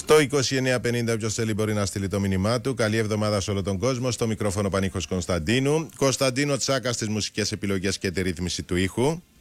Στο 2950 όποιος θέλει μπορεί να στείλει το μήνυμά του. Καλή εβδομάδα σε όλο τον κόσμο. Στο μικρόφωνο Πανίχος Κωνσταντίνου. Κωνσταντίνο Τσάκα στις μουσικές επιλογές και τη ρύθμιση του ήχου.